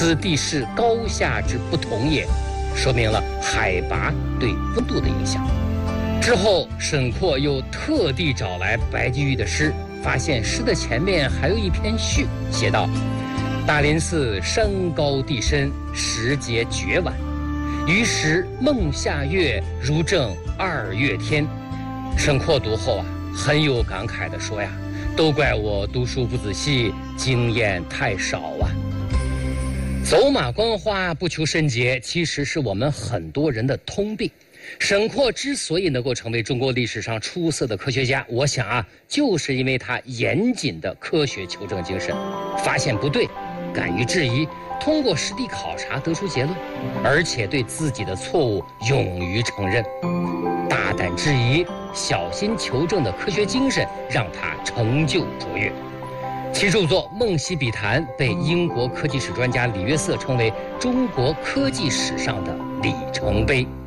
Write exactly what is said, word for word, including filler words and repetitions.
此地势高下之不同也，说明了海拔对温度的影响。之后，沈括又特地找来白居易的诗，发现诗的前面还有一篇序，写道：“大林寺山高地深，时节绝晚。于时梦下月，如正二月天。”沈括读后啊，很有感慨地说呀：“都怪我读书不仔细，经验太少啊。”走马观花，不求甚解，其实是我们很多人的通病。沈括之所以能够成为中国历史上出色的科学家，我想啊，就是因为他严谨的科学求证精神，发现不对，敢于质疑，通过实地考察得出结论，而且对自己的错误勇于承认。大胆质疑、小心求证的科学精神让他成就卓越。其著作《梦溪笔谈》被英国科技史专家李约瑟称为中国科技史上的里程碑。